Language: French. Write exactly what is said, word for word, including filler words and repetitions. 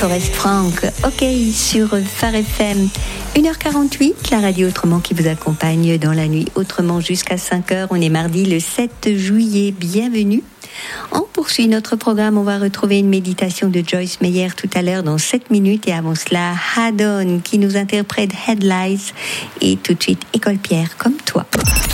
Forest Frank, ok, sur Phare F M. une heure quarante-huit, la radio Autrement qui vous accompagne dans la nuit autrement jusqu'à cinq heures. On est mardi le sept juillet, bienvenue. On poursuit notre programme, on va retrouver une méditation de Joyce Meyer tout à l'heure dans sept minutes. Et avant cela, Hadon qui nous interprète Headlights. Et tout de suite, École Pierre, comme toi.